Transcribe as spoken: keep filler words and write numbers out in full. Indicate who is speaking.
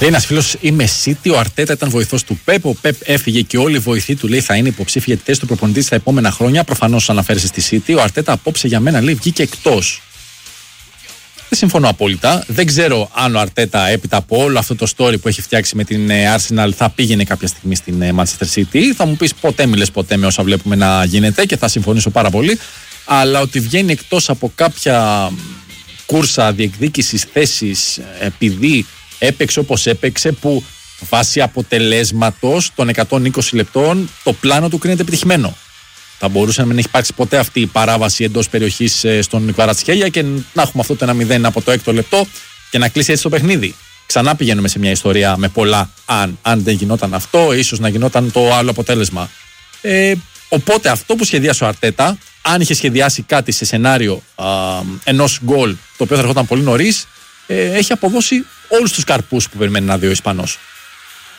Speaker 1: Λέει ένας φίλος, είμαι City, ο Αρτέτα ήταν βοηθός του Πεπ, ο Πεπ έφυγε και όλοι οι βοηθοί του λέει θα είναι υποψήφιοι για τη θέση του προπονητή στα επόμενα χρόνια. Προφανώς αναφέρεσαι στη City, ο Αρτέτα απόψε για μένα λέει βγήκε εκτός. Δεν συμφωνώ απόλυτα. Δεν ξέρω αν ο Αρτέτα έπειτα από όλο αυτό το story που έχει φτιάξει με την Arsenal θα πήγαινε κάποια στιγμή στην Manchester City. Θα μου πεις ποτέ μιλες ποτέ με όσα βλέπουμε να γίνεται και θα συμφωνήσω πάρα πολύ. Αλλά ότι βγαίνει εκτός από κάποια κούρσα διεκδίκησης θέσης επειδή έπαιξε όπως έπαιξε, που βάσει αποτελέσματος των εκατόν είκοσι λεπτών το πλάνο του κρίνεται επιτυχημένο. Θα μπορούσε να μην έχει υπάρξει ποτέ αυτή η παράβαση εντός περιοχής στον Κβαρατσχέλια και να έχουμε αυτό το ένα μηδέν από το έκτο λεπτό και να κλείσει έτσι το παιχνίδι. Ξανά πηγαίνουμε σε μια ιστορία με πολλά αν. Αν δεν γινόταν αυτό, ίσως να γινόταν το άλλο αποτέλεσμα. Ε, οπότε αυτό που σχεδίασε ο Αρτέτα, αν είχε σχεδιάσει κάτι σε σενάριο α, ενός γκολ το οποίο θα ερχόταν πολύ νωρίς, ε, έχει αποδώσει όλους τους καρπούς που περιμένει να δει ο Ισπανός.